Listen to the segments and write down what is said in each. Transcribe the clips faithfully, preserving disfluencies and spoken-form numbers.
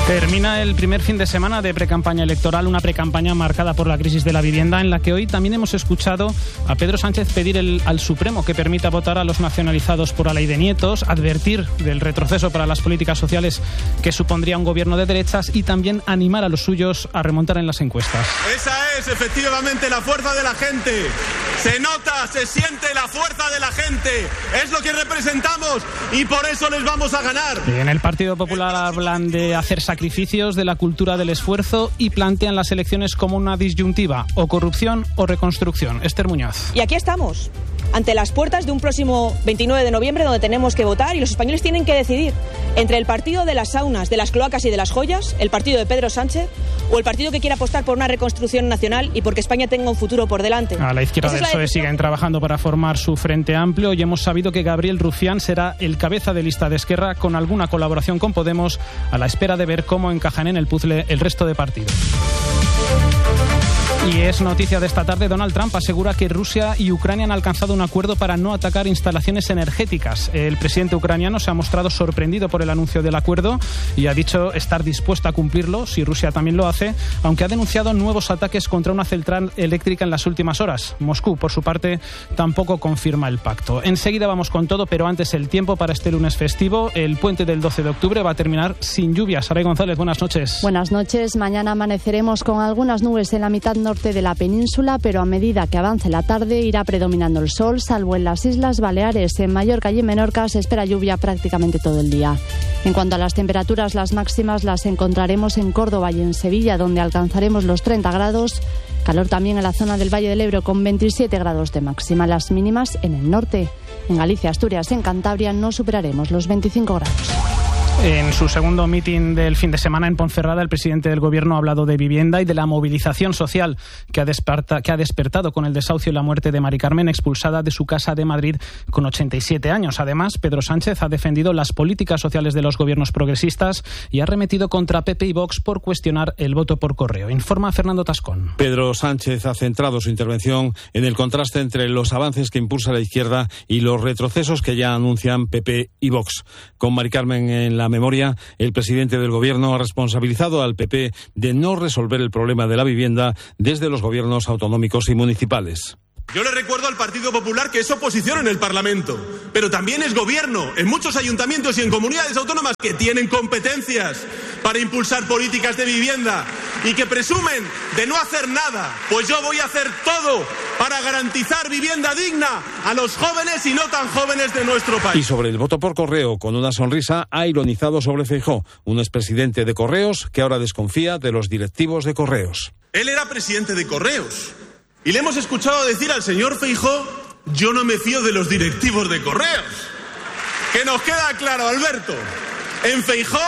Termina el primer fin de semana de precampaña electoral, una precampaña marcada por la crisis de la vivienda, en la que hoy también hemos escuchado a Pedro Sánchez pedir el, al Supremo que permita votar a los nacionalizados por la ley de nietos, advertir del retroceso para las políticas sociales que supondría un gobierno de derechas y también animar a los suyos a remontar en las encuestas. Esa es efectivamente la fuerza de la gente. Se nota, se siente la fuerza de la gente. Es lo que representamos y por eso les vamos a ganar. En el Partido Popular hablan de hacer sacrificios, de la cultura del esfuerzo y plantean las elecciones como una disyuntiva, o corrupción o reconstrucción. Esther Muñoz. Y aquí estamos, ante las puertas de un próximo veintinueve de noviembre donde tenemos que votar y los españoles tienen que decidir entre el partido de las saunas, de las cloacas y de las joyas, el partido de Pedro Sánchez, o el partido que quiere apostar por una reconstrucción nacional y porque España tenga un futuro por delante. A la izquierda del P S O E siguen trabajando para formar su Frente Amplio y hemos sabido que Gabriel Rufián será el cabeza de lista de Esquerra, con alguna colaboración con Podemos, a la espera de ver cómo encajan en el puzzle el resto de partidos. Y es noticia de esta tarde, Donald Trump asegura que Rusia y Ucrania han alcanzado un acuerdo para no atacar instalaciones energéticas. El presidente ucraniano se ha mostrado sorprendido por el anuncio del acuerdo y ha dicho estar dispuesto a cumplirlo si Rusia también lo hace, aunque ha denunciado nuevos ataques contra una central eléctrica en las últimas horas. Moscú, por su parte, tampoco confirma el pacto. Enseguida vamos con todo, pero antes el tiempo para este lunes festivo. El puente del doce de octubre va a terminar sin lluvias. Saray González, buenas noches. Buenas noches. Mañana amaneceremos con algunas nubes en la mitad norte de la península, pero a medida que avance la tarde irá predominando el sol, salvo en las Islas Baleares. En Mallorca y en Menorca se espera lluvia prácticamente todo el día. En cuanto a las temperaturas, las máximas las encontraremos en Córdoba y en Sevilla, donde alcanzaremos los treinta grados. Calor también en la zona del Valle del Ebro, con veintisiete grados de máxima. Las mínimas en el norte. En Galicia, Asturias, en Cantabria no superaremos los veinticinco grados. En su segundo mitin del fin de semana en Ponferrada, el presidente del Gobierno ha hablado de vivienda y de la movilización social que ha, desperta, que ha despertado con el desahucio y la muerte de Mari Carmen, expulsada de su casa de Madrid con ochenta y siete años. Además, Pedro Sánchez ha defendido las políticas sociales de los gobiernos progresistas y ha arremetido contra P P y Vox por cuestionar el voto por correo. Informa Fernando Tascón. Pedro Sánchez ha centrado su intervención en el contraste entre los avances que impulsa la izquierda y los retrocesos que ya anuncian P P y Vox. Con Mari Carmen en la memoria, el presidente del Gobierno ha responsabilizado al P P de no resolver el problema de la vivienda desde los gobiernos autonómicos y municipales. Yo le recuerdo al Partido Popular que es oposición en el Parlamento, pero también es gobierno en muchos ayuntamientos y en comunidades autónomas que tienen competencias para impulsar políticas de vivienda y que presumen de no hacer nada. Pues yo voy a hacer todo para garantizar vivienda digna a los jóvenes y no tan jóvenes de nuestro país. Y sobre el voto por correo, con una sonrisa, ha ironizado sobre Feijóo, un expresidente de Correos que ahora desconfía de los directivos de Correos. Él era presidente de Correos. Y le hemos escuchado decir al señor Feijóo, yo no me fío de los directivos de Correos. Que nos queda claro, Alberto, en Feijóo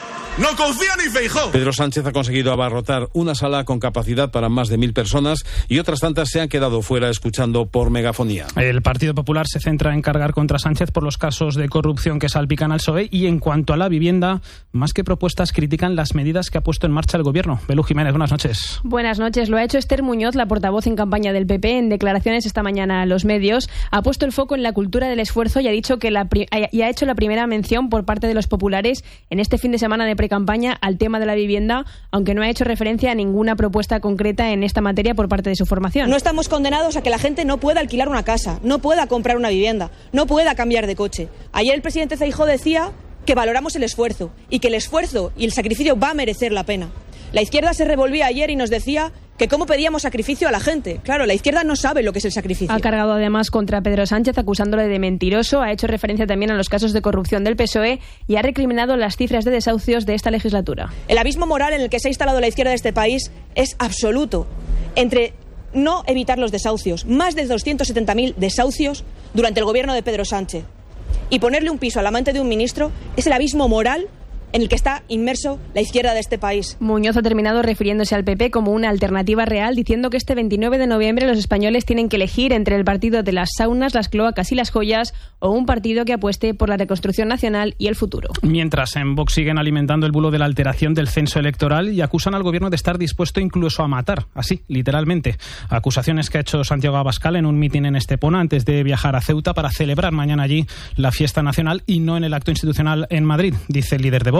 no confía ni Feijóo. Pedro Sánchez ha conseguido abarrotar una sala con capacidad para más de mil personas y otras tantas se han quedado fuera escuchando por megafonía. El Partido Popular se centra en cargar contra Sánchez por los casos de corrupción que salpican al P S O E y en cuanto a la vivienda, más que propuestas, critican las medidas que ha puesto en marcha el Gobierno. Belú Jiménez, buenas noches. Buenas noches. Lo ha hecho Esther Muñoz, la portavoz en campaña del P P, en declaraciones esta mañana a los medios. Ha puesto el foco en la cultura del esfuerzo y ha dicho que la pri- y ha hecho la primera mención por parte de los populares en este fin de semana de precampaña al tema de la vivienda, aunque no ha hecho referencia a ninguna propuesta concreta en esta materia por parte de su formación. No estamos condenados a que la gente no pueda alquilar una casa, no pueda comprar una vivienda, no pueda cambiar de coche. Ayer el presidente Feijóo decía que valoramos el esfuerzo y que el esfuerzo y el sacrificio va a merecer la pena. La izquierda se revolvía ayer y nos decía que cómo pedíamos sacrificio a la gente. Claro, la izquierda no sabe lo que es el sacrificio. Ha cargado además contra Pedro Sánchez acusándole de mentiroso, ha hecho referencia también a los casos de corrupción del P S O E y ha recriminado las cifras de desahucios de esta legislatura. El abismo moral en el que se ha instalado la izquierda de este país es absoluto. Entre no evitar los desahucios, más de doscientos setenta mil desahucios durante el gobierno de Pedro Sánchez, y ponerle un piso al amante de un ministro, es el abismo moral en el que está inmerso la izquierda de este país. Muñoz ha terminado refiriéndose al P P como una alternativa real, diciendo que este veintinueve de noviembre los españoles tienen que elegir entre el partido de las saunas, las cloacas y las joyas o un partido que apueste por la reconstrucción nacional y el futuro. Mientras en Vox siguen alimentando el bulo de la alteración del censo electoral y acusan al gobierno de estar dispuesto incluso a matar, así, literalmente. Acusaciones que ha hecho Santiago Abascal en un mitin en Estepona antes de viajar a Ceuta para celebrar mañana allí la fiesta nacional y no en el acto institucional en Madrid, dice el líder de Vox.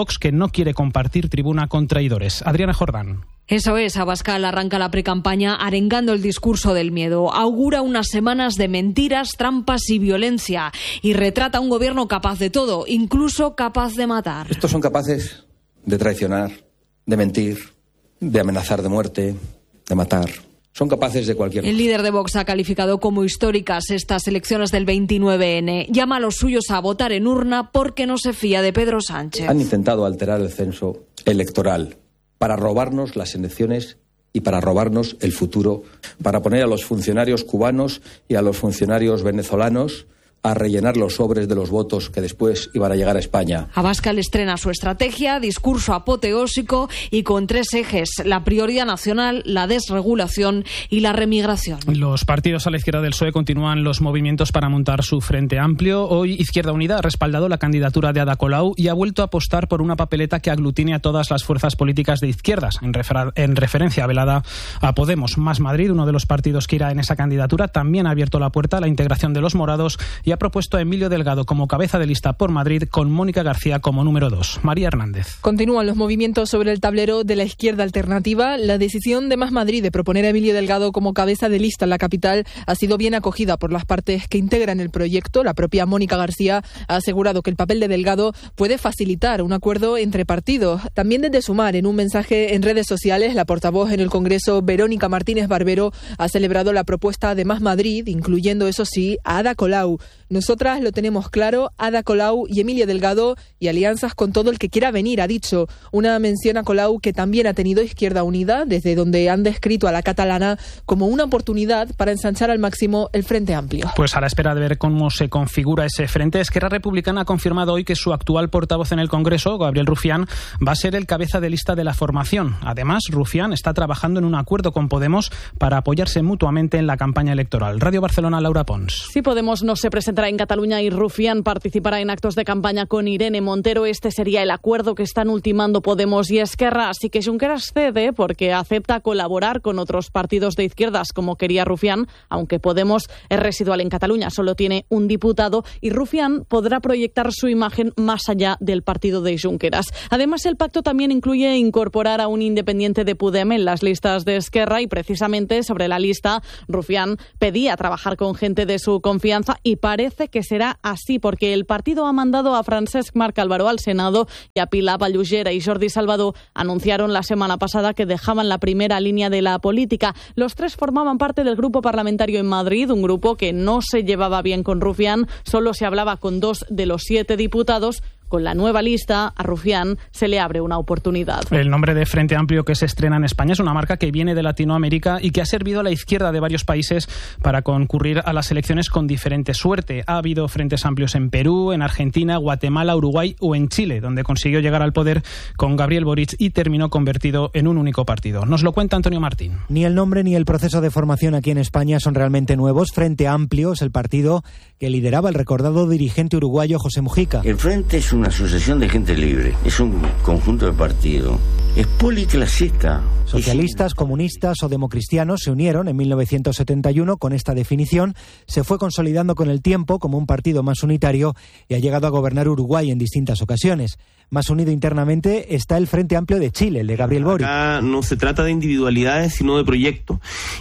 Vox, que no quiere compartir tribuna con traidores. Adriana Jordán. Eso es, Abascal arranca la precampaña arengando el discurso del miedo. Augura unas semanas de mentiras, trampas y violencia. Y retrata un gobierno capaz de todo, incluso capaz de matar. Estos son capaces de traicionar, de mentir, de amenazar de muerte, de matar. Son capaces de cualquier cosa. El líder de Vox ha calificado como históricas estas elecciones del veintinueve ene. Llama a los suyos a votar en urna porque no se fía de Pedro Sánchez. Han intentado alterar el censo electoral para robarnos las elecciones y para robarnos el futuro, para poner a los funcionarios cubanos y a los funcionarios venezolanos a rellenar los sobres de los votos que después iban a llegar a España. Abascal estrena su estrategia, discurso apoteósico y con tres ejes: la prioridad nacional, la desregulación y la remigración. Los partidos a la izquierda del P S O E continúan los movimientos para montar su Frente Amplio. Hoy Izquierda Unida ha respaldado la candidatura de Ada Colau y ha vuelto a apostar por una papeleta que aglutine a todas las fuerzas políticas de izquierdas, en, refer- en referencia velada a Podemos. Más Madrid, uno de los partidos que irá en esa candidatura, también ha abierto la puerta a la integración de los morados y ha propuesto a Emilio Delgado como cabeza de lista por Madrid, con Mónica García como número dos. María Hernández. Continúan los movimientos sobre el tablero de la izquierda alternativa. La decisión de Más Madrid de proponer a Emilio Delgado como cabeza de lista en la capital ha sido bien acogida por las partes que integran el proyecto. La propia Mónica García ha asegurado que el papel de Delgado puede facilitar un acuerdo entre partidos. También desde Sumar, en un mensaje en redes sociales, la portavoz en el Congreso, Verónica Martínez Barbero, ha celebrado la propuesta de Más Madrid, incluyendo, eso sí, a Ada Colau. Nosotras lo tenemos claro, Ada Colau y Emilio Delgado, y alianzas con todo el que quiera venir, ha dicho. Una mención a Colau que también ha tenido Izquierda Unida, desde donde han descrito a la catalana como una oportunidad para ensanchar al máximo el Frente Amplio. Pues a la espera de ver cómo se configura ese frente, Esquerra Republicana ha confirmado hoy que su actual portavoz en el Congreso, Gabriel Rufián, va a ser el cabeza de lista de la formación. Además, Rufián está trabajando en un acuerdo con Podemos para apoyarse mutuamente en la campaña electoral. Radio Barcelona, Laura Pons. Si Podemos no se presenta en Cataluña y Rufián participará en actos de campaña con Irene Montero, este sería el acuerdo que están ultimando Podemos y Esquerra. Así que Junqueras cede porque acepta colaborar con otros partidos de izquierdas como quería Rufián, aunque Podemos es residual en Cataluña, solo tiene un diputado, y Rufián podrá proyectar su imagen más allá del partido de Junqueras. Además, el pacto también incluye incorporar a un independiente de Podem en las listas de Esquerra, y precisamente sobre la lista Rufián pedía trabajar con gente de su confianza, y parece que será así porque el partido ha mandado a Francesc Marc Álvaro al Senado y a Pilar Vallugera y Jordi Salvador anunciaron la semana pasada que dejaban la primera línea de la política. Los tres formaban parte del grupo parlamentario en Madrid, un grupo que no se llevaba bien con Rufián, solo se hablaba con dos de los siete diputados. Con la nueva lista, a Rufián se le abre una oportunidad. El nombre de Frente Amplio que se estrena en España es una marca que viene de Latinoamérica y que ha servido a la izquierda de varios países para concurrir a las elecciones con diferente suerte. Ha habido frentes amplios en Perú, en Argentina, Guatemala, Uruguay o en Chile, donde consiguió llegar al poder con Gabriel Boric y terminó convertido en un único partido. Nos lo cuenta Antonio Martín. Ni el nombre ni el proceso de formación aquí en España son realmente nuevos. Frente Amplio es el partido que lideraba el recordado dirigente uruguayo José Mujica. El Frente es una asociación de gente libre, es un conjunto de partidos, es policlasista. Socialistas, comunistas o democristianos se unieron en mil novecientos setenta y uno con esta definición, se fue consolidando con el tiempo como un partido más unitario y ha llegado a gobernar Uruguay en distintas ocasiones. Más unido internamente está el Frente Amplio de Chile, el de Gabriel Boric. Acá no se trata de individualidades, sino de proyectos.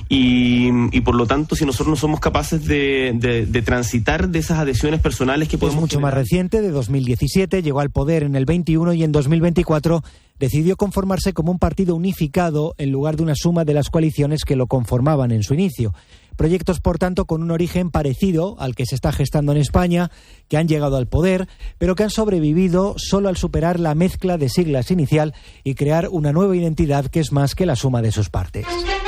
Y, y por lo tanto, si nosotros no somos capaces de, de, de transitar de esas adhesiones personales que podemos... Es mucho generar. Más reciente, de dos mil diecisiete, llegó al poder en el veintiuno y en dos mil veinticuatro decidió conformarse como un partido unificado en lugar de una suma de las coaliciones que lo conformaban en su inicio. Proyectos, por tanto, con un origen parecido al que se está gestando en España, que han llegado al poder, pero que han sobrevivido solo al superar la mezcla de siglas inicial y crear una nueva identidad que es más que la suma de sus partes.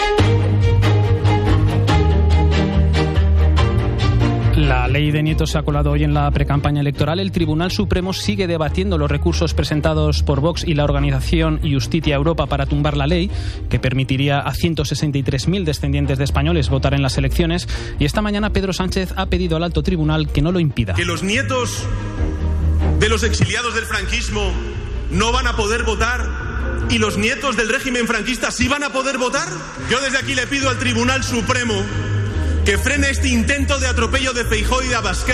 La ley de nietos se ha colado hoy en la precampaña electoral. El Tribunal Supremo sigue debatiendo los recursos presentados por Vox y la organización Justitia Europa para tumbar la ley, que permitiría a ciento sesenta y tres mil descendientes de españoles votar en las elecciones. Y esta mañana Pedro Sánchez ha pedido al alto tribunal que no lo impida. Que los nietos de los exiliados del franquismo no van a poder votar y los nietos del régimen franquista sí van a poder votar. Yo desde aquí le pido al Tribunal Supremo que frene este intento de atropello de Feijóo y de Abascal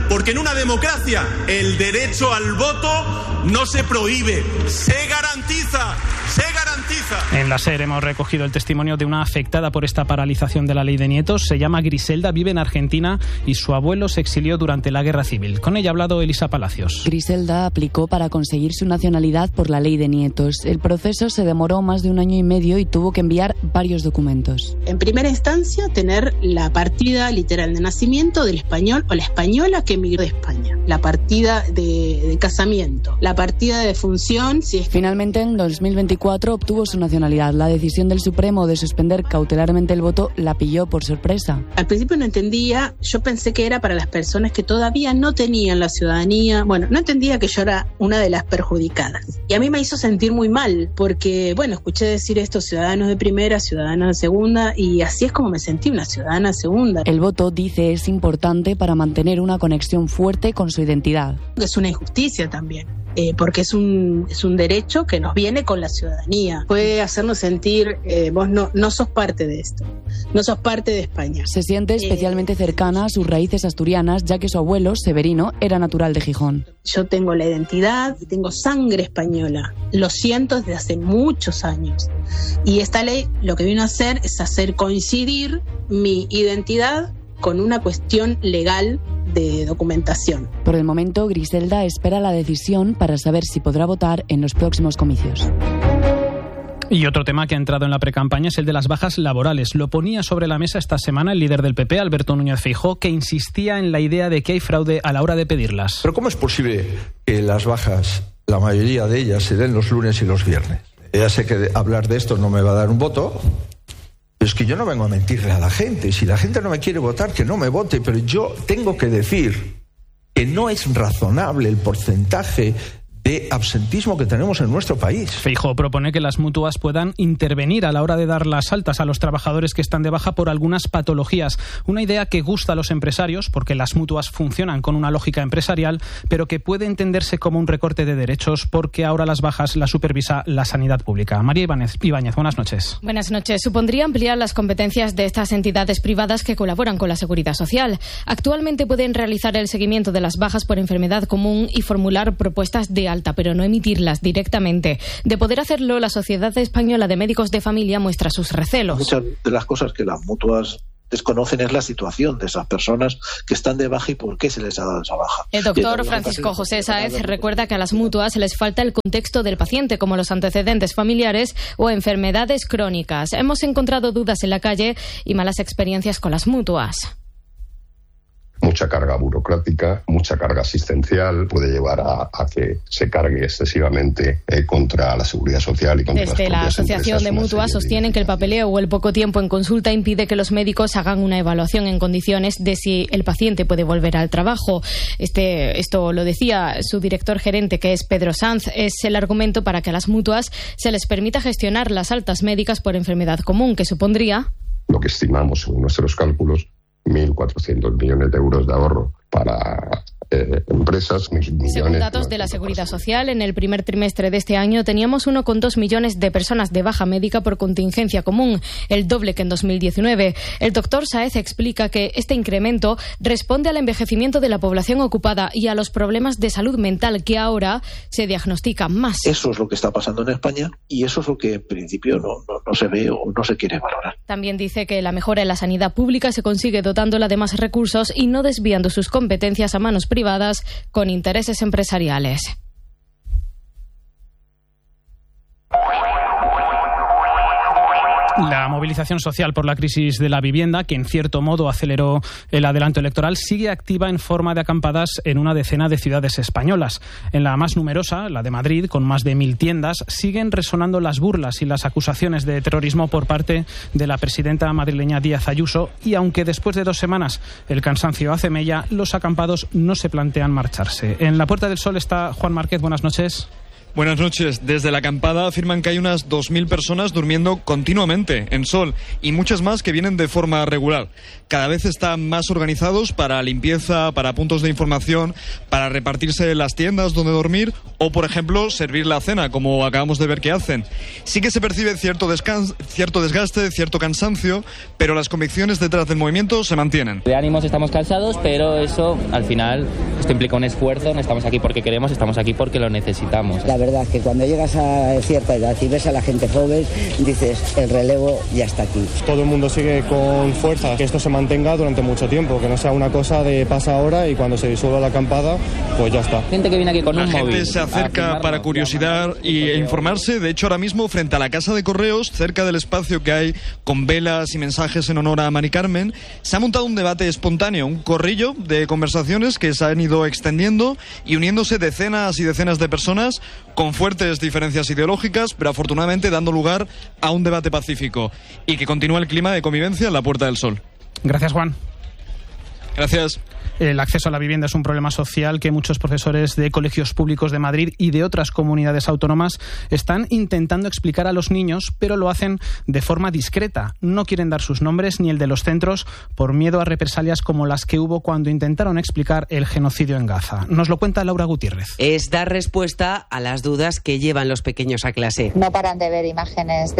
porque en una democracia el derecho al voto no se prohíbe, se garantiza, se garantiza. En la SER hemos recogido el testimonio de una afectada por esta paralización de la ley de nietos. Se llama Griselda, vive en Argentina y su abuelo se exilió durante la Guerra Civil. Con ella ha hablado Elisa Palacios. Griselda aplicó para conseguir su nacionalidad por la ley de nietos. El proceso se demoró más de un año y medio y tuvo que enviar varios documentos. En primera instancia, tener la partida literal de nacimiento del español o la española que emigró de España, la partida de, de casamiento, la partida de defunción. Si es que... Finalmente, en dos mil veinticuatro obtuvo su nacionalidad. La decisión del Supremo de suspender cautelarmente el voto la pilló por sorpresa. Al principio no entendía, yo pensé que era para las personas que todavía no tenían la ciudadanía. Bueno, no entendía que yo era una de las perjudicadas. Y a mí me hizo sentir muy mal, porque, bueno, escuché decir esto, ciudadanos de primera, ciudadanos de segunda, y así es como me sentí, una ciudadana segunda. El voto, dice, es importante para mantener una conexión fuerte con su identidad. Es una injusticia también. Eh, porque es un es un derecho que nos viene con la ciudadanía. Puede hacernos sentir, eh, vos no, no sos parte de esto, no sos parte de España. Se siente especialmente eh, cercana a sus raíces asturianas, ya que su abuelo, Severino, era natural de Gijón. Yo tengo la identidad, tengo sangre española, lo siento desde hace muchos años. Y esta ley lo que vino a hacer es hacer coincidir mi identidad con una cuestión legal de documentación. Por el momento, Griselda espera la decisión para saber si podrá votar en los próximos comicios. Y otro tema que ha entrado en la precampaña es el de las bajas laborales. Lo ponía sobre la mesa esta semana el líder del P P, Alberto Núñez Feijóo, que insistía en la idea de que hay fraude a la hora de pedirlas. Pero ¿cómo es posible que las bajas, la mayoría de ellas, se den los lunes y los viernes? Ya sé que hablar de esto no me va a dar un voto. Es que yo no vengo a mentirle a la gente. Si la gente no me quiere votar, que no me vote. Pero yo tengo que decir que no es razonable el porcentaje de absentismo que tenemos en nuestro país. Feijóo propone que las mutuas puedan intervenir a la hora de dar las altas a los trabajadores que están de baja por algunas patologías. Una idea que gusta a los empresarios, porque las mutuas funcionan con una lógica empresarial, pero que puede entenderse como un recorte de derechos, porque ahora las bajas las supervisa la sanidad pública. María Ibáñez, Ibáñez, buenas noches. Buenas noches. Supondría ampliar las competencias de estas entidades privadas que colaboran con la Seguridad Social. Actualmente pueden realizar el seguimiento de las bajas por enfermedad común y formular propuestas de alta, pero no emitirlas directamente. De poder hacerlo, la Sociedad Española de Médicos de Familia muestra sus recelos. Muchas de las cosas que las mutuas desconocen es la situación de esas personas que están de baja y por qué se les ha dado esa baja. El doctor Francisco José Sáez recuerda que a las mutuas les falta el contexto del paciente, como los antecedentes familiares o enfermedades crónicas. Hemos encontrado dudas en la calle y malas experiencias con las mutuas. Mucha carga burocrática, mucha carga asistencial, puede llevar a, a que se cargue excesivamente eh, contra la seguridad social y contra Desde las la Asociación de Mutuas sostienen que el papeleo o el poco tiempo en consulta impide que los médicos hagan una evaluación en condiciones de si el paciente puede volver al trabajo. Este, esto lo decía su director gerente, que es Pedro Sanz. Es el argumento para que a las mutuas se les permita gestionar las altas médicas por enfermedad común, que supondría... Lo que estimamos en nuestros cálculos, mil cuatrocientos millones de euros de ahorro para eh, empresas. Millones Según datos de la Seguridad Social, en el primer trimestre de este año teníamos uno coma dos millones de personas de baja médica por contingencia común, el doble que en dos mil diecinueve. El doctor Sáez explica que este incremento responde al envejecimiento de la población ocupada y a los problemas de salud mental que ahora se diagnostican más. Eso es lo que está pasando en España y eso es lo que en principio no, no, no se ve o no se quiere valorar. También dice que la mejora en la sanidad pública se consigue dotándola de más recursos y no desviando sus competencias a manos privadas con intereses empresariales. La movilización social por la crisis de la vivienda, que en cierto modo aceleró el adelanto electoral, sigue activa en forma de acampadas en una decena de ciudades españolas. En la más numerosa, la de Madrid, con más de mil tiendas, siguen resonando las burlas y las acusaciones de terrorismo por parte de la presidenta madrileña Díaz Ayuso, y aunque después de dos semanas el cansancio hace mella, los acampados no se plantean marcharse. En la Puerta del Sol está Juan Márquez. Buenas noches. Buenas noches. Desde la acampada afirman que hay unas dos mil personas durmiendo continuamente en Sol y muchas más que vienen de forma regular. Cada vez están más organizados para limpieza, para puntos de información, para repartirse las tiendas donde dormir o, por ejemplo, servir la cena, como acabamos de ver que hacen. Sí que se percibe cierto, descans- cierto desgaste, cierto cansancio, pero las convicciones detrás del movimiento se mantienen. De ánimos estamos cansados, pero eso, al final, esto implica un esfuerzo. No estamos aquí porque queremos, estamos aquí porque lo necesitamos. La verdad que cuando llegas a cierta edad y ves a la gente joven, dices, el relevo ya está aquí. Todo el mundo sigue con fuerza, que esto se mantenga durante mucho tiempo, que no sea una cosa de pasa ahora y cuando se disuelva la acampada, pues ya está. Gente que viene aquí con la un gente móvil. se acerca para curiosidad e informarse. De hecho, ahora mismo, frente a la Casa de Correos, cerca del espacio que hay con velas y mensajes en honor a Mari Carmen, se ha montado un debate espontáneo, un corrillo de conversaciones que se han ido extendiendo y uniéndose decenas y decenas de personas con fuertes diferencias ideológicas, pero afortunadamente dando lugar a un debate pacífico y que continúa el clima de convivencia en la Puerta del Sol. Gracias, Juan. Gracias. El acceso a la vivienda es un problema social que muchos profesores de colegios públicos de Madrid y de otras comunidades autónomas están intentando explicar a los niños, pero lo hacen de forma discreta. No quieren dar sus nombres ni el de los centros por miedo a represalias como las que hubo cuando intentaron explicar el genocidio en Gaza. Nos lo cuenta Laura Gutiérrez. Es dar respuesta a las dudas que llevan los pequeños a clase. No paran de ver imágenes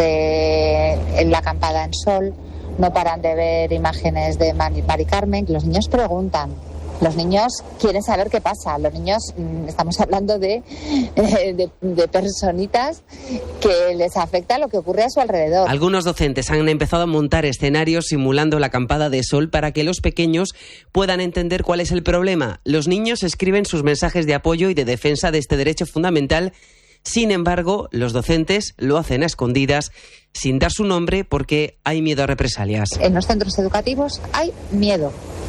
de en la acampada en Sol. No paran de ver imágenes de Mari Carmen. Los niños preguntan. Los niños quieren saber qué pasa. Los niños, estamos hablando de, de, de personitas que les afecta lo que ocurre a su alrededor. Algunos docentes han empezado a montar escenarios simulando la acampada de Sol para que los pequeños puedan entender cuál es el problema. Los niños escriben sus mensajes de apoyo y de defensa de este derecho fundamental. Sin embargo, los docentes lo hacen a escondidas, sin dar su nombre, porque hay miedo a represalias. En los centros educativos hay miedo,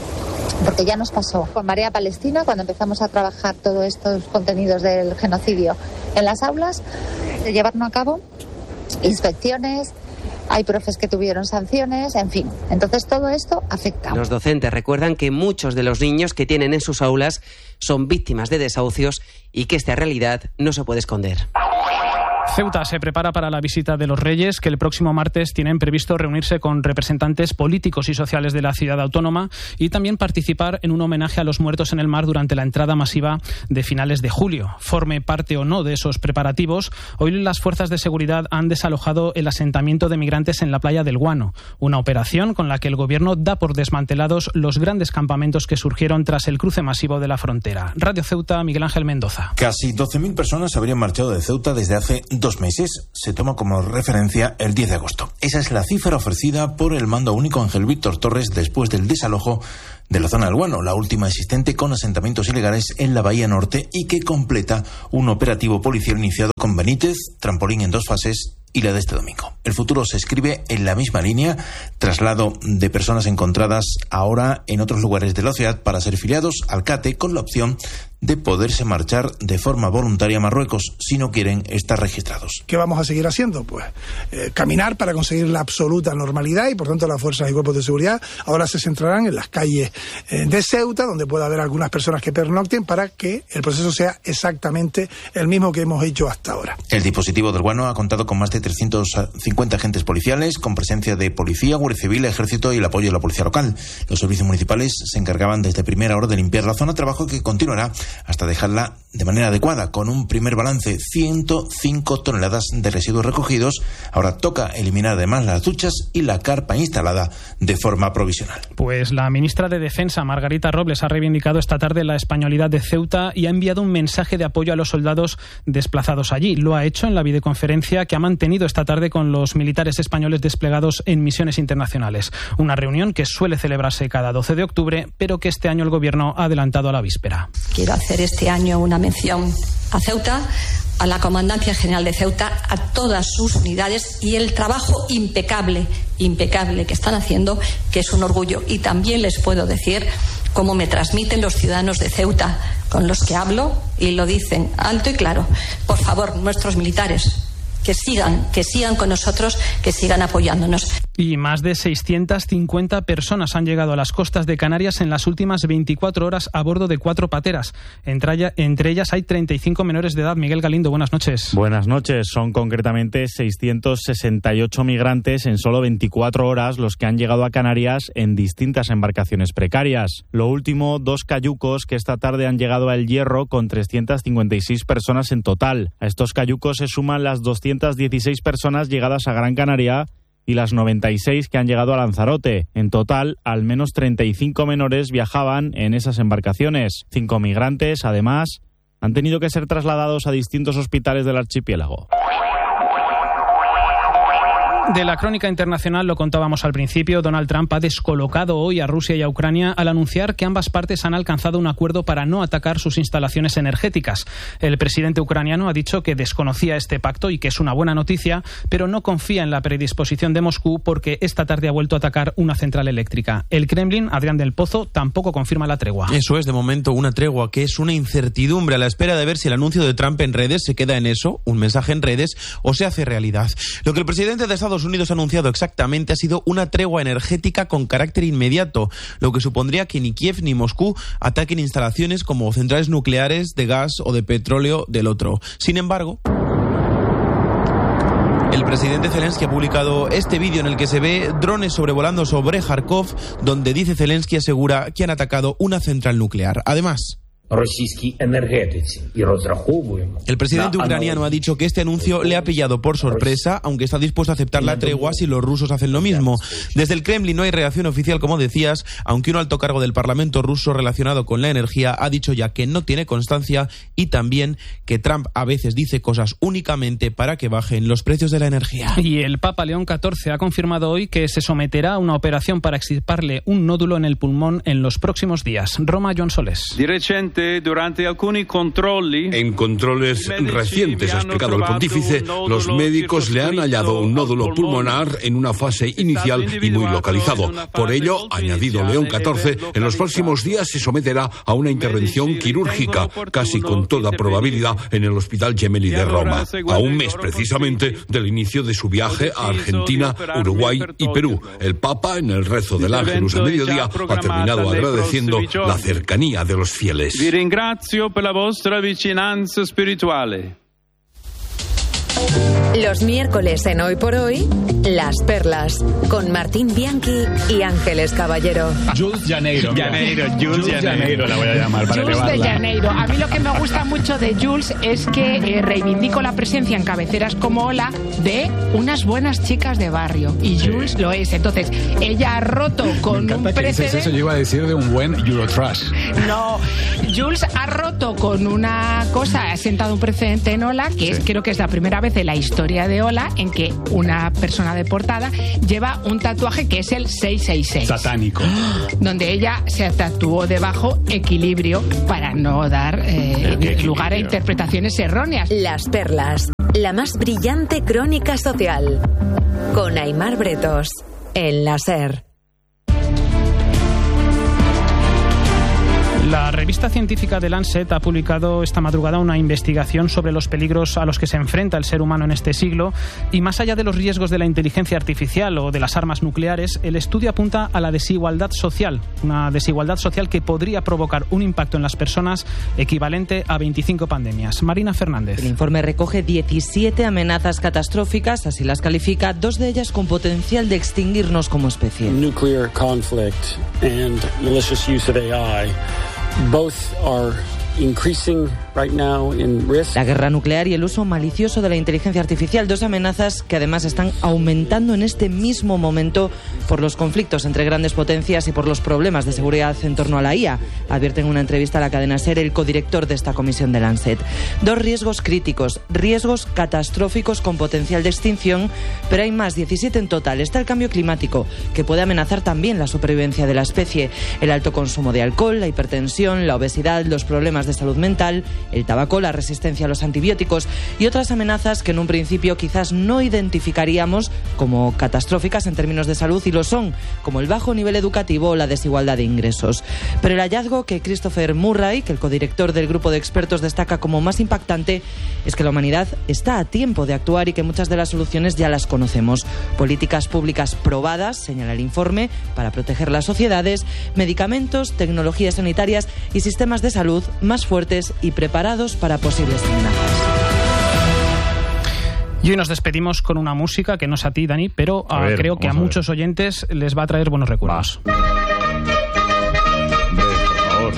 porque ya nos pasó con Marea Palestina, cuando empezamos a trabajar todos estos contenidos del genocidio en las aulas, de llevarnos a cabo inspecciones. Hay profes que tuvieron sanciones, en fin. Entonces todo esto afecta. Los docentes recuerdan que muchos de los niños que tienen en sus aulas son víctimas de desahucios y que esta realidad no se puede esconder. Ceuta se prepara para la visita de los Reyes, que el próximo martes tienen previsto reunirse con representantes políticos y sociales de la ciudad autónoma y también participar en un homenaje a los muertos en el mar durante la entrada masiva de finales de julio. Forme parte o no de esos preparativos, hoy las fuerzas de seguridad han desalojado el asentamiento de migrantes en la playa del Guano, una operación con la que el gobierno da por desmantelados los grandes campamentos que surgieron tras el cruce masivo de la frontera. Radio Ceuta, Miguel Ángel Mendoza. Casi doce mil personas habrían marchado de Ceuta desde hace dos meses. Se toma como referencia el diez de agosto. Esa es la cifra ofrecida por el mando único Ángel Víctor Torres después del desalojo de la zona del Guano, la última existente con asentamientos ilegales en la Bahía Norte y que completa un operativo policial iniciado con Benítez, Trampolín en dos fases y la de este domingo. El futuro se escribe en la misma línea, traslado de personas encontradas ahora en otros lugares de la ciudad para ser filiados al CATE con la opción de poderse marchar de forma voluntaria a Marruecos si no quieren estar registrados. ¿Qué vamos a seguir haciendo? Pues eh, caminar para conseguir la absoluta normalidad y por tanto las fuerzas y cuerpos de seguridad ahora se centrarán en las calles eh, de Ceuta, donde pueda haber algunas personas que pernocten para que el proceso sea exactamente el mismo que hemos hecho hasta ahora. El dispositivo del Guano ha contado con más de trescientos cincuenta agentes policiales, con presencia de policía, guardia civil, ejército y el apoyo de la policía local. Los servicios municipales se encargaban desde primera hora de limpiar la zona, trabajo que continuará hasta dejarla de manera adecuada, con un primer balance, ciento cinco toneladas de residuos recogidos. Ahora toca eliminar además las duchas y la carpa instalada de forma provisional. Pues la ministra de Defensa, Margarita Robles, ha reivindicado esta tarde la españolidad de Ceuta y ha enviado un mensaje de apoyo a los soldados desplazados allí. Lo ha hecho en la videoconferencia que ha mantenido esta tarde con los militares españoles desplegados en misiones internacionales. Una reunión que suele celebrarse cada doce de octubre, pero que este año el Gobierno ha adelantado a la víspera. Quiero hacer este año una mención a Ceuta, a la Comandancia General de Ceuta, a todas sus unidades y el trabajo impecable, impecable que están haciendo, que es un orgullo. Y también les puedo decir cómo me transmiten los ciudadanos de Ceuta con los que hablo y lo dicen alto y claro. Por favor, nuestros militares, que sigan, que sigan con nosotros, que sigan apoyándonos. Y más de seiscientas cincuenta personas han llegado a las costas de Canarias en las últimas veinticuatro horas a bordo de cuatro pateras. Entre, entre ellas hay treinta y cinco menores de edad. Miguel Galindo, buenas noches. Buenas noches. Son concretamente seiscientos sesenta y ocho migrantes en solo veinticuatro horas los que han llegado a Canarias en distintas embarcaciones precarias. Lo último, dos cayucos que esta tarde han llegado a El Hierro con trescientas cincuenta y seis personas en total. A estos cayucos se suman las doscientas dieciséis personas llegadas a Gran Canaria y las noventa y seis que han llegado a Lanzarote. En total, al menos treinta y cinco menores viajaban en esas embarcaciones. Cinco migrantes, además, han tenido que ser trasladados a distintos hospitales del archipiélago. De la crónica internacional lo contábamos al principio. Donald Trump ha descolocado hoy a Rusia y a Ucrania al anunciar que ambas partes han alcanzado un acuerdo para no atacar sus instalaciones energéticas. El presidente ucraniano ha dicho que desconocía este pacto y que es una buena noticia, pero no confía en la predisposición de Moscú porque esta tarde ha vuelto a atacar una central eléctrica. El Kremlin, Adrián del Pozo, tampoco confirma la tregua. Eso es, de momento, una tregua que es una incertidumbre a la espera de ver si el anuncio de Trump en redes se queda en eso, un mensaje en redes, o se hace realidad. Lo que el presidente de Estados Estados Unidos ha anunciado exactamente ha sido una tregua energética con carácter inmediato, lo que supondría que ni Kiev ni Moscú ataquen instalaciones como centrales nucleares de gas o de petróleo del otro. Sin embargo, el presidente Zelensky ha publicado este vídeo en el que se ve drones sobrevolando sobre Kharkov, donde dice Zelensky asegura que han atacado una central nuclear. Además, el presidente ucraniano ha dicho que este anuncio le ha pillado por sorpresa, aunque está dispuesto a aceptar la tregua si los rusos hacen lo mismo. Desde el Kremlin no hay reacción oficial, como decías, aunque un alto cargo del Parlamento ruso relacionado con la energía ha dicho ya que no tiene constancia y también que Trump a veces dice cosas únicamente para que bajen los precios de la energía. Y el Papa León catorce ha confirmado hoy que se someterá a una operación para extirparle un nódulo en el pulmón en los próximos días. Roma, Joan Soles. En controles recientes, ha explicado el pontífice, los médicos le han hallado un nódulo pulmonar en una fase inicial y muy localizado. Por ello, ha añadido León catorce, en los próximos días se someterá a una intervención quirúrgica, casi con toda probabilidad en el Hospital Gemelli de Roma, a un mes precisamente del inicio de su viaje a Argentina, Uruguay y Perú. El Papa, en el rezo del Ángelus a mediodía, ha terminado agradeciendo la cercanía de los fieles. Vi ringrazio per la vostra vicinanza spirituale. Los miércoles en Hoy por Hoy, Las Perlas, con Martín Bianchi y Ángeles Caballero. Jules Janeiro. Janeiro, Jules, Jules Janeiro la voy a llamar para Jules elevarla. de Janeiro. A mí lo que me gusta mucho de Jules es que eh, reivindico la presencia en cabeceras como Hola de unas buenas chicas de barrio. Y sí. Jules lo es. Entonces, ella ha roto con me un que precedente. Eso yo iba a decir de un buen Eurotrash. No, Jules ha roto con una cosa, ha sentado un precedente en Hola, que sí. es creo que es la primera vez en la historia de Hola en que una persona de portada lleva un tatuaje que es el seiscientos sesenta y seis. Satánico. Donde ella se tatuó debajo equilibrio para no dar eh, lugar a interpretaciones erróneas. Las Perlas, la más brillante crónica social. Con Aimar Bretos, en la SER. La revista científica The Lancet ha publicado esta madrugada una investigación sobre los peligros a los que se enfrenta el ser humano en este siglo y más allá de los riesgos de la inteligencia artificial o de las armas nucleares, el estudio apunta a la desigualdad social, una desigualdad social que podría provocar un impacto en las personas equivalente a veinticinco pandemias. Marina Fernández. El informe recoge diecisiete amenazas catastróficas, así las califica, dos de ellas con potencial de extinguirnos como especie. Nuclear conflict and malicious use of A I. Both are increasing right now in risk. La guerra nuclear y el uso malicioso de la inteligencia artificial, dos amenazas que además están aumentando en este mismo momento por los conflictos entre grandes potencias y por los problemas de seguridad en torno a la I A, advierte en una entrevista a la cadena SER el codirector de esta comisión de Lancet. Dos riesgos críticos, riesgos catastróficos con potencial de extinción, pero hay más, diecisiete en total. Está el cambio climático, que puede amenazar también la supervivencia de la especie, el alto consumo de alcohol, la hipertensión, la obesidad, los problemas de salud mental, el tabaco, la resistencia a los antibióticos y otras amenazas que en un principio quizás no identificaríamos como catastróficas en términos de salud, y lo son, como el bajo nivel educativo o la desigualdad de ingresos. Pero el hallazgo que Christopher Murray, que el codirector del grupo de expertos destaca como más impactante, es que la humanidad está a tiempo de actuar y que muchas de las soluciones ya las conocemos. Políticas públicas probadas, señala el informe, para proteger las sociedades, medicamentos, tecnologías sanitarias y sistemas de salud más fuertes y preparados para posibles amenazas. Y hoy nos despedimos con una música que no es a ti, Dani, pero a ver, creo que a, a muchos oyentes les va a traer buenos recuerdos. Va. Hombre, por favor.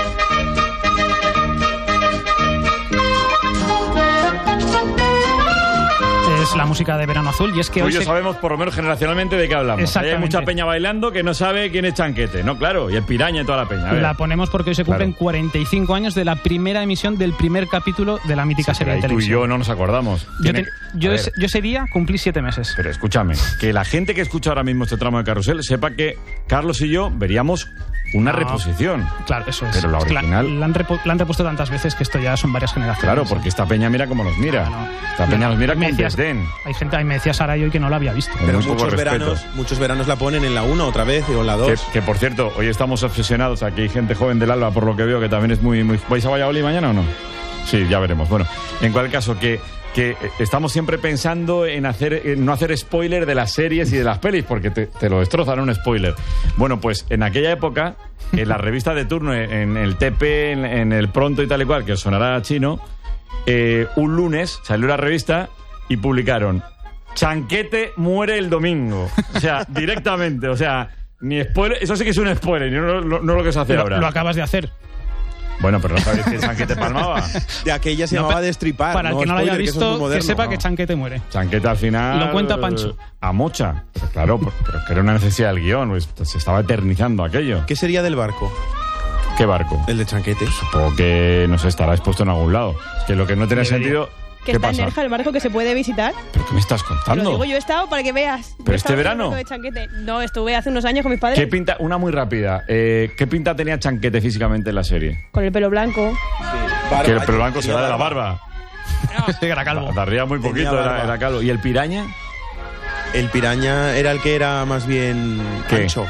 Es la música de Verano Azul, y es que Tú hoy y yo se... sabemos por lo menos generacionalmente de qué hablamos. Hay mucha peña bailando que no sabe quién es Chanquete, ¿no? Claro, y el Piraña y toda la peña. La ponemos porque hoy se cumplen claro. cuarenta y cinco años de la primera emisión del primer capítulo de la mítica sí, serie de televisión. Tú y yo no nos acordamos. Yo, te, yo, ese, yo ese día cumplí siete meses. Pero escúchame, que la gente que escucha ahora mismo este tramo de Carrusel sepa que Carlos y yo veríamos una no, reposición. Claro, eso es. Pero la original... La, la, han repo, la han repuesto tantas veces que esto ya son varias generaciones. Claro, porque esta peña mira cómo nos mira. No, no. Esta peña nos mira con desdén. Hay gente, ahí me decía Sara y hoy que no la había visto. Pero muchos veranos, muchos veranos la ponen en la uno otra vez o en la dos. Que, que por cierto, hoy estamos obsesionados. Aquí hay gente joven del Alba, por lo que veo, que también es muy... muy... ¿Vais a Valladolid mañana o no? Sí, ya veremos. Bueno, en cualquier caso, que... que estamos siempre pensando en hacer en no hacer spoiler de las series y de las pelis, porque te, te lo destrozan un spoiler. Bueno, pues en aquella época, en la revista de turno, en el T P, en, en el Pronto y tal y cual, que os sonará chino, eh, un lunes salió la revista y publicaron Chanquete muere el domingo. O sea, directamente, o sea, ni spoiler, eso sí que es un spoiler, no, no, no lo que se hace lo, ahora. Lo acabas de hacer. Bueno, pero no sabéis que Chanquete palmaba. De aquella se no, llamaba Destripar. Para el no, que no lo haya visto, que, que sepa no. que Chanquete muere. Chanquete al final... Lo cuenta Pancho. A mocha. Pero claro, pero que era una necesidad del guión. Pues, se estaba eternizando aquello. ¿Qué sería del barco? ¿Qué barco? El de Chanquete. Supongo que, no sé, estará expuesto en algún lado. Es que lo que no tiene sentido... Que está en Nerja, el barco que se puede visitar. ¿Pero qué me estás contando? Lo digo, yo he estado para que veas. ¿Pero este verano? De Chanquete. No, estuve hace unos años con mis padres. ¿Qué pinta? Una muy rápida. Eh, ¿Qué pinta tenía Chanquete físicamente en la serie? Con el pelo blanco. Sí. Que el pelo blanco se da de la barba. No, sí, era calvo. Tardía muy poquito, era, era calvo. ¿Y el Piraña? El Piraña era el que era más bien ¿Qué? Ancho.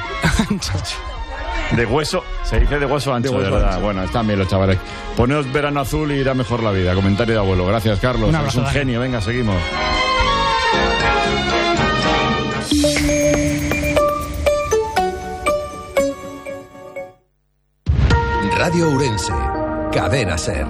De hueso, se dice de hueso ancho, de, hueso de verdad. Ancho. Bueno, están bien los chavales. Poneos Verano Azul y irá mejor la vida. Comentario de abuelo. Gracias, Carlos. Un abrazo, es un genio. Venga, seguimos. Radio Ourense. Cadena SER.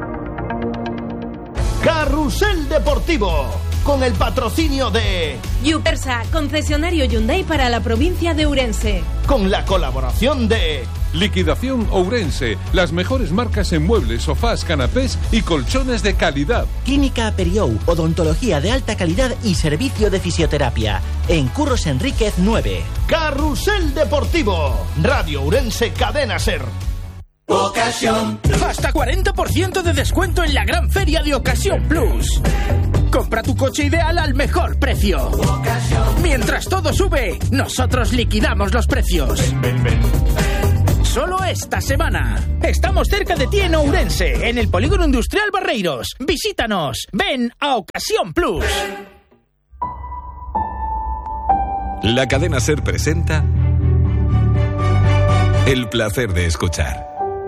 Carrusel Deportivo. Con el patrocinio de Yupersa, concesionario Hyundai para la provincia de Ourense. Con la colaboración de Liquidación Ourense, las mejores marcas en muebles, sofás, canapés y colchones de calidad. Clínica Periou, odontología de alta calidad y servicio de fisioterapia. En Curros Enríquez nueve. Carrusel Deportivo. Radio Ourense, Cadena SER. Ocasión. Hasta cuarenta por ciento de descuento en la gran feria de Ocasión Plus. Compra tu coche ideal al mejor precio. Ocasión. Mientras todo sube, nosotros liquidamos los precios. Ven, ven, ven, ven. Solo esta semana. Estamos cerca de ti en Ourense, en el Polígono Industrial Barreiros. Visítanos. Ven a Ocasión Plus. La cadena SER presenta El placer de escuchar.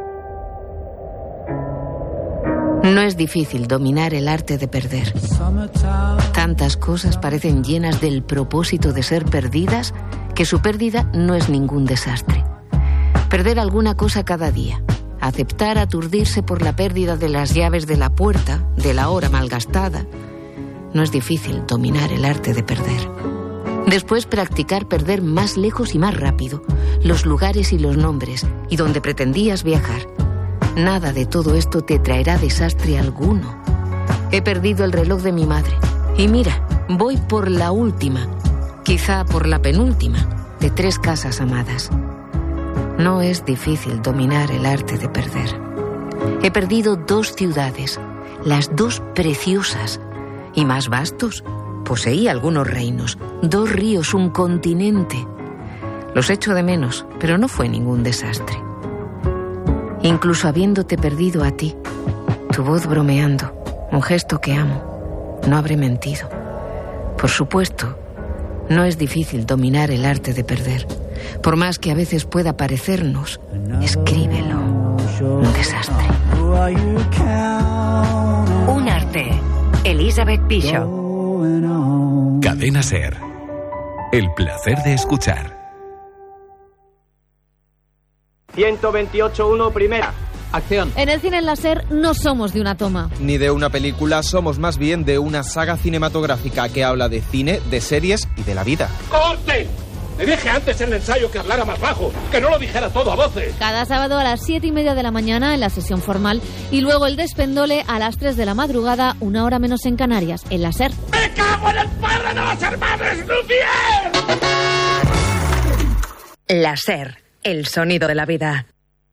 No es difícil dominar el arte de perder. Tantas cosas parecen llenas del propósito de ser perdidas que su pérdida no es ningún desastre. Perder alguna cosa cada día. Aceptar aturdirse por la pérdida de las llaves de la puerta, de la hora malgastada. No es difícil dominar el arte de perder. Después practicar perder más lejos y más rápido los lugares y los nombres y donde pretendías viajar. Nada de todo esto te traerá desastre alguno. He perdido el reloj de mi madre. Y mira, voy por la última, quizá por la penúltima, de tres casas amadas. No es difícil dominar el arte de perder. He perdido dos ciudades, las dos preciosas y más vastos. Poseí algunos reinos, dos ríos, un continente. Los echo de menos, pero no fue ningún desastre. Incluso habiéndote perdido a ti, Tu voz bromeando, un gesto que amo. No habré mentido. Por supuesto, no es difícil dominar el arte de perder. Por más que a veces pueda parecernos, escríbelo. Un desastre. Un arte. Elizabeth Bishop. Cadena SER. El placer de escuchar. ciento veintiocho uno, primera. Acción. En el cine láser no somos de una toma. Ni de una película, somos más bien de una saga cinematográfica que habla de cine, de series y de la vida. ¡Corte! Le dije antes en el ensayo que hablara más bajo, que no lo dijera todo a voces. Cada sábado a las siete y media de la mañana en la sesión formal y luego el despendole a las tres de la madrugada, una hora menos en Canarias, en la SER. ¡Me cago en el padre de los hermanos Lumière! La SER, el sonido de la vida.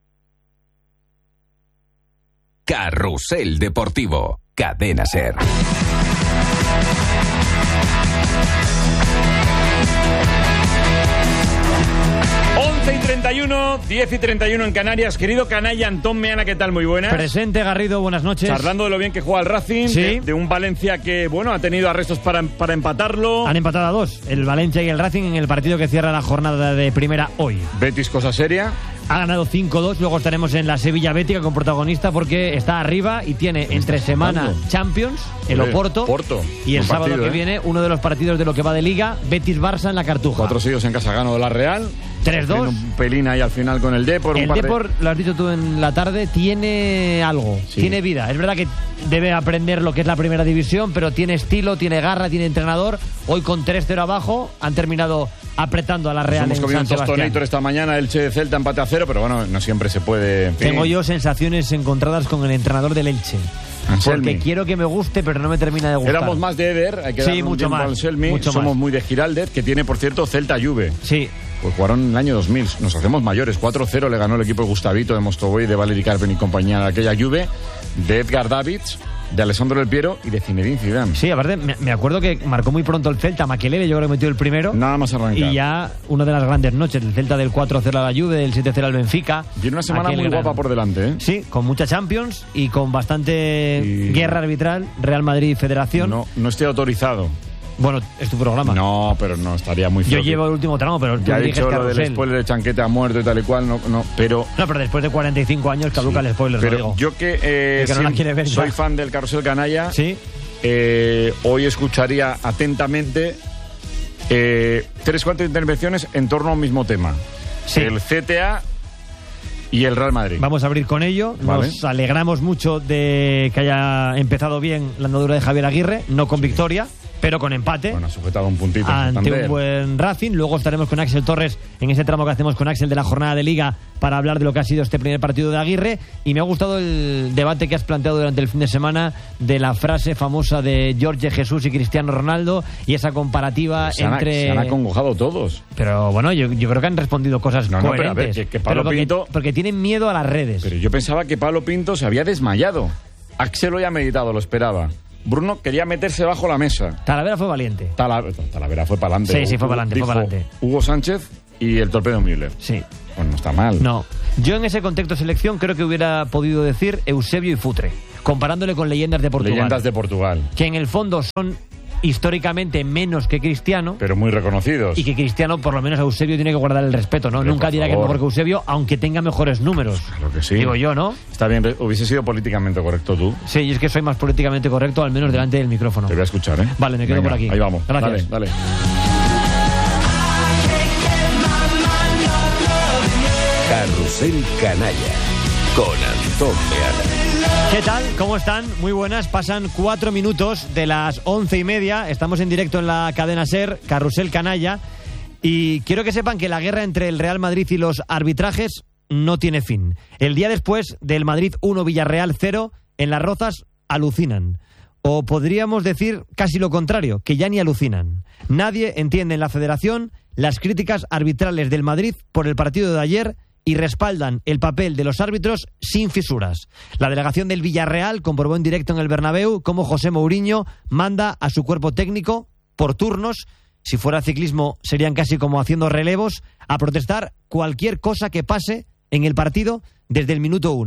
Carrusel Deportivo, Cadena SER. once y treinta y uno, diez y treinta y uno en Canarias. Querido canalla Antón Meana, ¿qué tal? Muy buenas. Presente, Garrido, buenas noches. Charlando de lo bien que juega el Racing, ¿Sí? de, de un Valencia que, bueno, ha tenido arrestos para, para empatarlo. Han empatado a dos, el Valencia y el Racing, en el partido que cierra la jornada de primera hoy. Betis, cosa seria. Ha ganado cinco dos, luego estaremos en la Sevilla Bética con protagonista porque está arriba y tiene entre semana jugando? Champions, el Oye, Oporto, Porto. y el Buen sábado partido, que ¿eh? viene uno de los partidos de lo que va de Liga, Betis-Barça en la Cartuja. Cuatro seguidos en casa, gano de la Real. tres dos. Un pelín ahí al final con el Depor. El Depor, de... lo has dicho tú en la tarde, tiene algo, sí. tiene vida. Es verdad que debe aprender lo que es la primera división, pero tiene estilo, tiene garra, tiene entrenador. Hoy con tres cero abajo han terminado apretando a la Real. Nos hemos comido un tostonator esta mañana, Elche de Celta, empate a cero, pero bueno, no siempre se puede. En fin. Tengo yo sensaciones encontradas con el entrenador del Elche. Anselmi. Porque quiero que me guste, pero no me termina de gustar. Éramos más de Eder, hay que sí, darle un mucho más, Anselmi. mucho Somos más. muy de Giraldez, que tiene, por cierto, Celta Juve. Sí. Pues jugaron en el año dos mil. Nos hacemos mayores. cuatro cero le ganó el equipo de Gustavito, de Mostovoy, de Valeri Carpen y compañía de aquella Juve, de Edgar Davids, de Alessandro Del Piero y de Zinedine Zidane. Sí, aparte me, me acuerdo que marcó muy pronto el Celta. Makelele, yo creo que metió el primero. Nada más arrancar. Y ya una de las grandes noches. El Celta del cuatro cero a la Juve, del siete cero al Benfica. Tiene una semana muy gran... guapa por delante, ¿eh? Sí, con mucha Champions y con bastante y... guerra arbitral. Real Madrid Federación. No, no estoy autorizado. Bueno, es tu programa. No, pero no, estaría muy feo. Yo llevo el último tramo, pero tú ya he dices dicho lo del spoiler de Chanquete ha muerto y tal y cual, no, no, pero... No, pero después de cuarenta y cinco años caduca sí, el spoiler, pero lo digo. Yo que, eh, que no la quiere ver, soy ya. fan del Carrusel Canalla, ¿sí? eh, hoy escucharía atentamente eh, tres, cuatro intervenciones en torno a un mismo tema. Sí. El C T A y el Real Madrid. Vamos a abrir con ello. Vale. Nos alegramos mucho de que haya empezado bien la andadura de Javier Aguirre, no con sí. victoria, pero con empate. Bueno, ha sujetado un puntito ante un buen Racing. Luego estaremos con Axel Torres en ese tramo que hacemos con Axel de la jornada de Liga para hablar de lo que ha sido este primer partido de Aguirre. Y me ha gustado el debate que has planteado durante el fin de semana de la frase famosa de Jorge Jesús y Cristiano Ronaldo y esa comparativa se entre... Han, se han acongojado todos. Pero bueno, yo, yo creo que han respondido cosas no, no, coherentes. Pero a ver, que, que Pablo porque, Pinto... porque tienen miedo a las redes. Pero yo pensaba que Pablo Pinto se había desmayado. Axel lo había meditado, lo esperaba. Bruno quería meterse bajo la mesa. Talavera fue valiente. Tala, Talavera fue para adelante. Sí, sí, fue para adelante, fue para adelante. Hugo Sánchez y el torpedo Müller. Sí. Pues no está mal. No. Yo en ese contexto de selección creo que hubiera podido decir Eusebio y Futre, comparándole con leyendas de Portugal. Leyendas de Portugal. Que en el fondo son históricamente menos que Cristiano. Pero muy reconocidos. Y que Cristiano, por lo menos a Eusebio, tiene que guardar el respeto, ¿no? Pero nunca dirá favor. que es mejor que Eusebio, aunque tenga mejores números. Claro que sí. Digo yo, ¿no? Está bien, hubiese sido políticamente correcto tú. Sí, y es que soy más políticamente correcto, al menos delante del micrófono. Te voy a escuchar, ¿eh? Vale, me quedo Venga, por aquí. Ahí vamos. Gracias. Dale, dale. Carrusel Canalla con Antón Meana. ¿Qué tal? ¿Cómo están? Muy buenas. Pasan cuatro minutos de las once y media. Estamos en directo en la cadena SER, Carrusel Canalla. Y quiero que sepan que la guerra entre el Real Madrid y los arbitrajes no tiene fin. El día después del Madrid uno Villarreal cero, en Las Rozas alucinan. O podríamos decir casi lo contrario, que ya ni alucinan. Nadie entiende en la federación las críticas arbitrales del Madrid por el partido de ayer y respaldan el papel de los árbitros sin fisuras. La delegación del Villarreal comprobó en directo en el Bernabéu cómo José Mourinho manda a su cuerpo técnico por turnos, si fuera ciclismo serían casi como haciendo relevos, a protestar cualquier cosa que pase en el partido desde el minuto uno.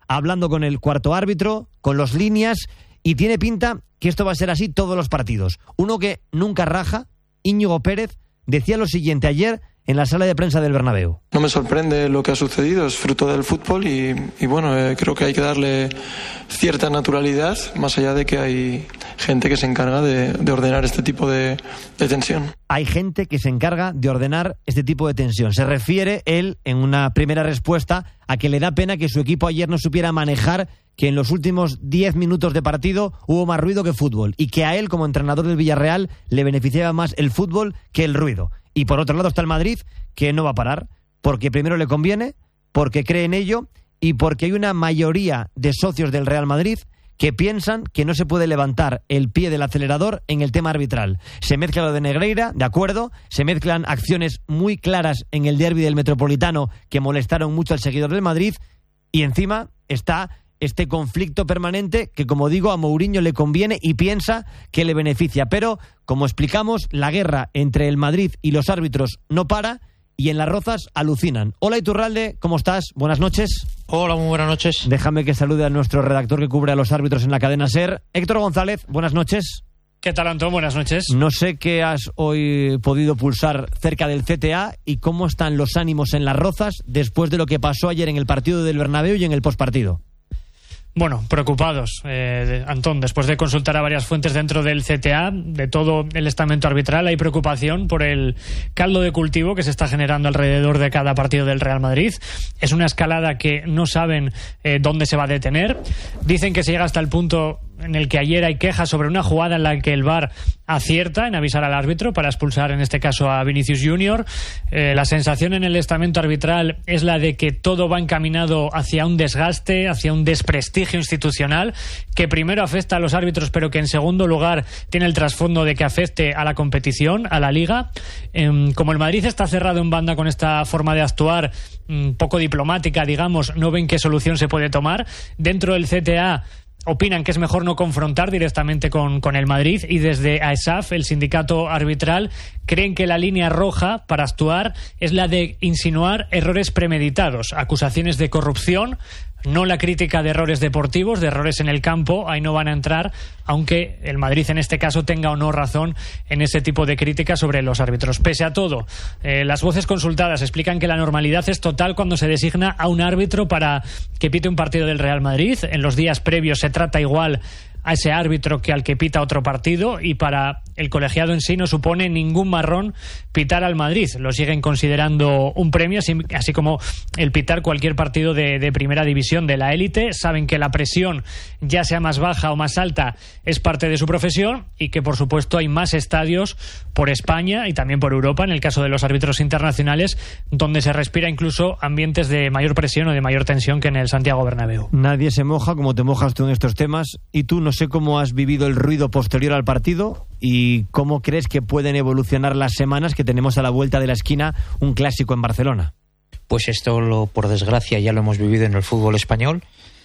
hablando con el cuarto árbitro, con los líneas, y tiene pinta que esto va a ser así todos los partidos. Uno que nunca raja, Íñigo Pérez, decía lo siguiente ayer en la sala de prensa del Bernabéu. No me sorprende lo que ha sucedido, es fruto del fútbol y, y bueno, eh, creo que hay que darle cierta naturalidad, más allá de que hay gente que se encarga de, de ordenar este tipo de, de tensión. Hay gente que se encarga de ordenar este tipo de tensión. Se refiere él, en una primera respuesta, a que le da pena que su equipo ayer no supiera manejar que en los últimos diez minutos de partido hubo más ruido que fútbol y que a él, como entrenador del Villarreal, le beneficiaba más el fútbol que el ruido. Y por otro lado está el Madrid, que no va a parar, porque primero le conviene, porque cree en ello y porque hay una mayoría de socios del Real Madrid que piensan que no se puede levantar el pie del acelerador en el tema arbitral. Se mezcla lo de Negreira, de acuerdo, se mezclan acciones muy claras en el derbi del Metropolitano que molestaron mucho al seguidor del Madrid y encima está este conflicto permanente que, como digo, a Mourinho le conviene y piensa que le beneficia. Pero, como explicamos, la guerra entre el Madrid y los árbitros no para y en Las Rozas alucinan. Hola Iturralde, ¿cómo estás? Buenas noches. Hola, muy buenas noches. Déjame que salude a nuestro redactor que cubre a los árbitros en la cadena SER. Héctor González, buenas noches. ¿Qué tal, Antón? Buenas noches. No sé qué has hoy podido pulsar cerca del C T A y cómo están los ánimos en Las Rozas después de lo que pasó ayer en el partido del Bernabéu y en el postpartido. Bueno, preocupados, eh, Antón, después de consultar a varias fuentes dentro del C T A, de todo el estamento arbitral, hay preocupación por el caldo de cultivo que se está generando alrededor de cada partido del Real Madrid. Es una escalada que no saben eh, dónde se va a detener. Dicen que se llega hasta el punto en el que ayer hay quejas sobre una jugada en la que el V A R acierta en avisar al árbitro para expulsar en este caso a Vinicius Junior. Eh, la sensación en el estamento arbitral es la de que todo va encaminado hacia un desgaste, hacia un desprestigio institucional que primero afecta a los árbitros pero que en segundo lugar tiene el trasfondo de que afecte a la competición, a la Liga. Eh, como el Madrid está cerrado en banda con esta forma de actuar un poco diplomática, digamos, no ven qué solución se puede tomar. Dentro del C T A opinan que es mejor no confrontar directamente con, con el Madrid y desde A E S A F, el sindicato arbitral, creen que la línea roja para actuar es la de insinuar errores premeditados, acusaciones de corrupción, no la crítica de errores deportivos, de errores en el campo, ahí no van a entrar, aunque el Madrid en este caso tenga o no razón en ese tipo de críticas sobre los árbitros. Pese a todo, eh, las voces consultadas explican que la normalidad es total cuando se designa a un árbitro para que pite un partido del Real Madrid. En los días previos se trata igual a ese árbitro que al que pita otro partido y para el colegiado en sí no supone ningún marrón pitar al Madrid. Lo siguen considerando un premio, así, así como el pitar cualquier partido de, de primera división de la élite. Saben que la presión, ya sea más baja o más alta, es parte de su profesión y que por supuesto hay más estadios por España y también por Europa, en el caso de los árbitros internacionales, donde se respira incluso ambientes de mayor presión o de mayor tensión que en el Santiago Bernabéu. Nadie se moja como te mojas tú en estos temas y tú no No sé cómo has vivido el ruido posterior al partido y cómo crees que pueden evolucionar las semanas que tenemos a la vuelta de la esquina un clásico en Barcelona. Pues esto, lo, por desgracia, ya lo hemos vivido en el fútbol español.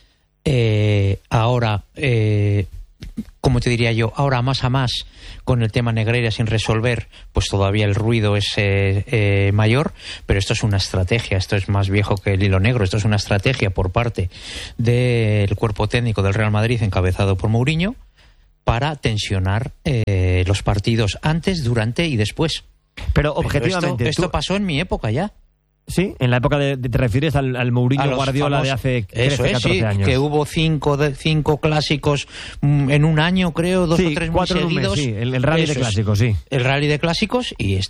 Eh, ahora, eh, como te diría yo, ahora más a más, con el tema Negreira sin resolver, pues todavía el ruido es eh, eh, mayor, pero esto es una estrategia, esto es más viejo que el hilo negro, esto es una estrategia por parte del cuerpo técnico del Real Madrid encabezado por Mourinho para tensionar eh, los partidos antes, durante y después. Pero objetivamente... Pero esto, esto tú... pasó en mi época ya. Sí, en la época de, de te refieres al, al Mourinho Guardiola famosos, de hace trece, eso es, catorce sí, años. Que hubo cinco, de, cinco clásicos en un año, creo, dos sí, o tres cuatro muy seguidos. Mes, sí, el, el rally eso de clásicos, sí. El rally de clásicos y